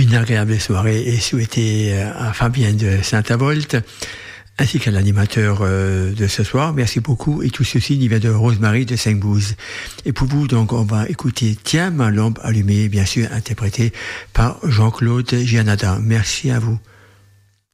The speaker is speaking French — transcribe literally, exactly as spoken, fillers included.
une agréable soirée est souhaitée à Fabien de Saint-Avold, ainsi qu'à l'animateur de ce soir. Merci beaucoup. Et tout ceci il vient de Rosemary de Saint-Bouze. Et pour vous, donc, on va écouter Tiens, ma lampe allumée, bien sûr, interprété par Jean-Claude Gianada. Merci à vous.